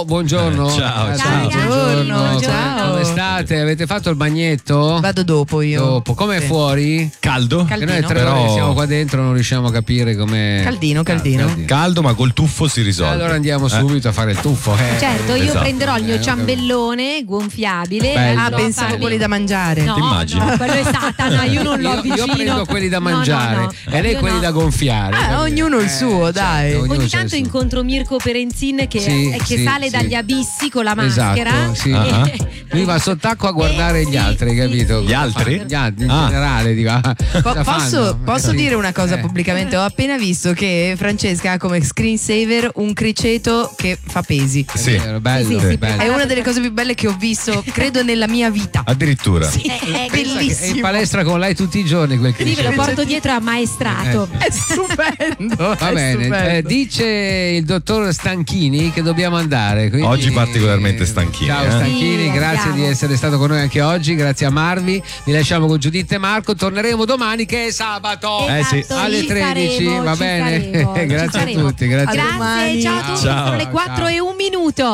buongiorno. Ciao, Buongiorno. Ciao. Come state? Avete fatto il bagnetto? Vado dopo io. Com'è fuori? Caldo? Che noi 3 Però- ore che siamo qua dentro non riusciamo a capire com'è. Caldino. Caldo, ma col tuffo si risolve. Allora andiamo subito a fare il tuffo. Certo, io Esatto. prenderò il mio ciambellone gonfiabile. Bello. Ah, andrò a pensavo farmi- quelli da mangiare. No, Ti immagini? no, quello è Satana, io non l'ho Io vicino. prendo quelli da mangiare No. e lei Io quelli no. da gonfiare. capito? Ognuno il suo, dai. ognuno Ogni c'ha il tanto suo. incontro Mirko Perenzin che Sì, sale sì. dagli abissi con la maschera. Esatto, sì. Ah. Lui va sott'acqua a guardare gli altri, capito? Gli altri? Gli altri in Ah. generale, dico. cosa fanno? Posso Sì. dire una cosa pubblicamente? Ho appena visto che Francesca ha come screensaver un criceto che fa pesi. È Sì. vero, bello, Sì, sì, bello. È una delle cose più belle che ho visto, credo, nella mia vita. Addirittura. È È in bellissimo. palestra con lei tutti i giorni quel Sì, ve lo criceto. porto dietro ammaestrato. È stupendo. Va è bene, stupendo. dice il dottor Stanchini che dobbiamo andare. quindi- Oggi particolarmente Stanchini, Ciao eh? Stanchini, Sì, grazie andiamo. di essere stato con noi anche oggi, grazie a Marvi. Vi lasciamo con Giuditta e Marco, torneremo domani che è sabato. sì. Esatto, Alle ci 13, saremo, va ci bene? saremo, ci Grazie a saremo. tutti, grazie. Grazie, domani. ciao a tutti, Ciao. sono le 4:01.